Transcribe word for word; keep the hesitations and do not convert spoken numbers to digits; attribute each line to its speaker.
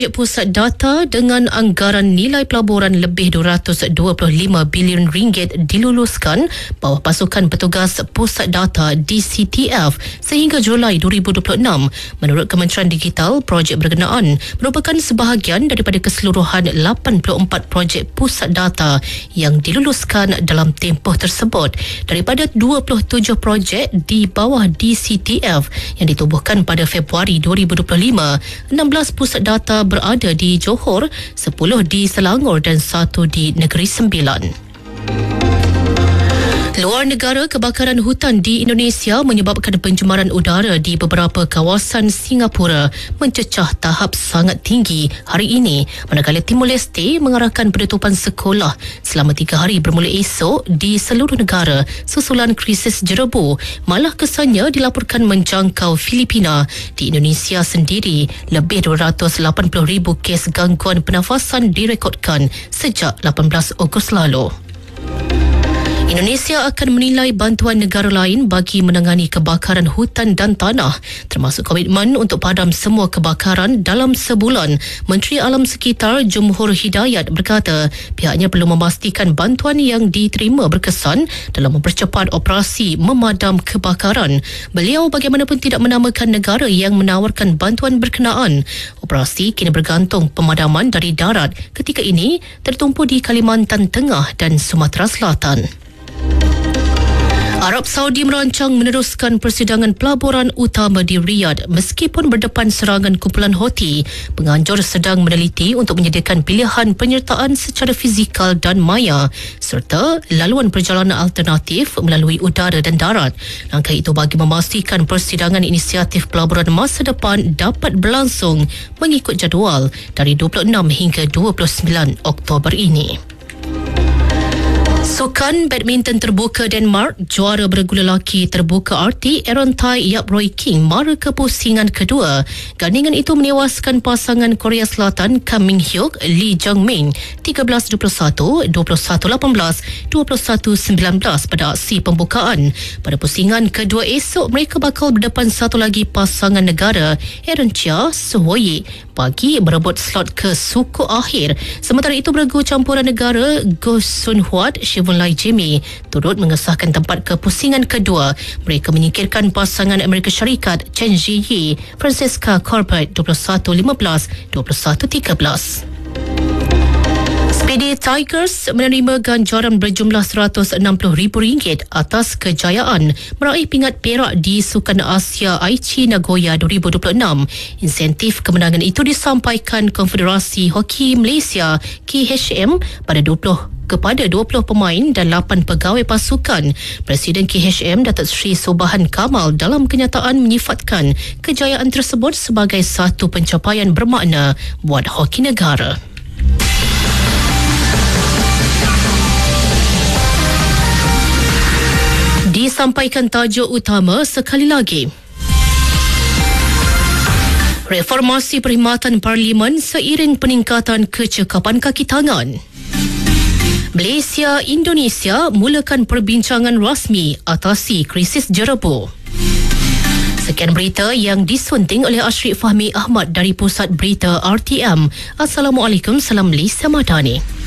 Speaker 1: Pusat data dengan anggaran nilai pelaburan lebih dua ratus dua puluh lima bilion ringgit diluluskan bawah pasukan petugas Pusat Data D C T F sehingga Julai dua ribu dua puluh enam. Menurut Kementerian Digital, projek berkenaan merupakan sebahagian daripada keseluruhan lapan puluh empat projek pusat data yang diluluskan dalam tempoh tersebut. Daripada dua puluh tujuh projek di bawah D C T F yang ditubuhkan pada Februari dua ribu dua puluh lima, enam belas pusat data berada di Johor, sepuluh di Selangor dan satu di Negeri Sembilan. Luar negara, kebakaran hutan di Indonesia menyebabkan pencemaran udara di beberapa kawasan Singapura mencecah tahap sangat tinggi hari ini, manakala Timor Leste mengarahkan penutupan sekolah selama tiga hari bermula esok di seluruh negara susulan krisis jerebu. Malah kesannya dilaporkan menjangkau Filipina. Di Indonesia sendiri, lebih dua ratus lapan puluh ribu kes gangguan pernafasan direkodkan sejak lapan belas Ogos lalu. Indonesia akan menilai bantuan negara lain bagi menangani kebakaran hutan dan tanah, termasuk komitmen untuk padam semua kebakaran dalam sebulan. Menteri Alam Sekitar Jumhur Hidayat berkata pihaknya perlu memastikan bantuan yang diterima berkesan dalam mempercepat operasi memadam kebakaran. Beliau bagaimanapun tidak menamakan negara yang menawarkan bantuan berkenaan. Operasi kini bergantung pemadaman dari darat, ketika ini tertumpu di Kalimantan Tengah dan Sumatera Selatan. Arab Saudi merancang meneruskan persidangan pelaburan utama di Riyadh meskipun berdepan serangan kumpulan Houthi. Penganjur sedang meneliti untuk menyediakan pilihan penyertaan secara fizikal dan maya serta laluan perjalanan alternatif melalui udara dan darat. Langkah itu bagi memastikan persidangan inisiatif pelaburan masa depan dapat berlangsung mengikut jadual dari dua puluh enam hingga dua puluh sembilan Oktober ini. Sukan badminton terbuka Denmark, juara bergula lelaki terbuka arti Aaron Tai Yap Roy King mara kepusingan kedua. Gandingan itu menewaskan pasangan Korea Selatan Kam Min Hyuk Lee Jung Min tiga belas dua puluh satu, dua puluh satu lapan belas, dua puluh satu sembilan belas pada aksi pembukaan. Pada pusingan kedua esok, mereka bakal berdepan satu lagi pasangan negara Aaron Chia Suhoyi bagi merebut slot ke suku akhir. Sementara itu, beregu campuran negara Go Sun Huat Shivun Lai Jimmy turut mengesahkan tempat ke pusingan kedua. Mereka menyingkirkan pasangan Amerika Syarikat Chen Zhiyi Francesca Corbett dua puluh satu lima belas, dua puluh satu tiga belas. Speedy Tigers menerima ganjaran berjumlah seratus enam puluh ribu ringgit atas kejayaan meraih pingat perak di Sukan Asia Aichi Nagoya dua ribu dua puluh enam. Insentif kemenangan itu disampaikan Konfederasi Hoki Malaysia K H M pada dua puluh kepada dua puluh pemain dan lapan pegawai pasukan. Presiden K H M Datuk Seri Sobahan Kamal dalam kenyataan menyifatkan kejayaan tersebut sebagai satu pencapaian bermakna buat hoki negara. Disampaikan tajuk utama sekali lagi. Reformasi perkhidmatan Parlimen seiring peningkatan kecekapan kaki tangan. Malaysia Indonesia mulakan perbincangan rasmi atasi krisis jerebu. Sekian berita yang disunting oleh Ashrik Fahmi Ahmad dari Pusat Berita R T M. Assalamualaikum, salam Malaysia Madani.